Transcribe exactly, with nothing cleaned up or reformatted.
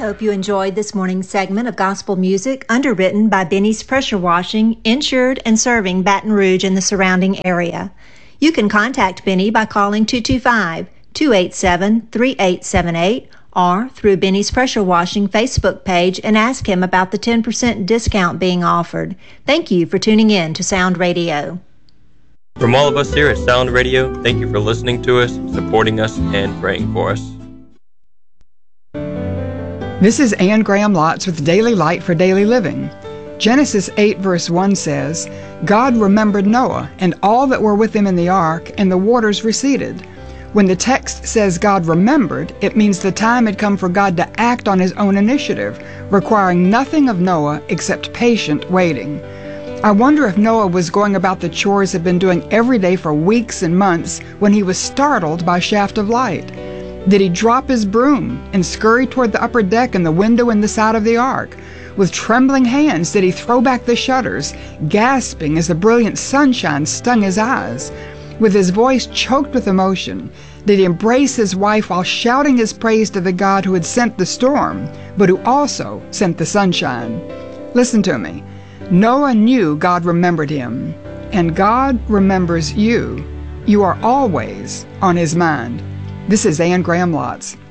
hope you enjoyed this morning's segment of gospel music underwritten by Benny's Pressure Washing, insured and serving Baton Rouge and the surrounding area. You can contact Benny by calling two two five, two eight seven, three eight seven eight or through Benny's Pressure Washing Facebook page and ask him about the ten percent discount being offered. Thank you for tuning in to Sound Radio. From all of us here at Sound Radio, thank you for listening to us, supporting us, and praying for us. This is Anne Graham Lotz with Daily Light for Daily Living. Genesis eight verse one says, God remembered Noah and all that were with him in the ark, and the waters receded. When the text says God remembered, it means the time had come for God to act on his own initiative, requiring nothing of Noah except patient waiting. I wonder if Noah was going about the chores he'd been doing every day for weeks and months when he was startled by a shaft of light. Did he drop his broom and scurry toward the upper deck and the window in the side of the ark? With trembling hands did he throw back the shutters, gasping as the brilliant sunshine stung his eyes? With his voice choked with emotion, did he embrace his wife while shouting his praise to the God who had sent the storm, but who also sent the sunshine? Listen to me. Noah knew God remembered him, and God remembers you. You are always on his mind. This is Anne Graham Lotz.